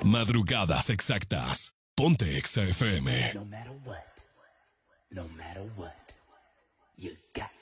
Madrugadas exactas. Ponte Exa FM. No matter what, you got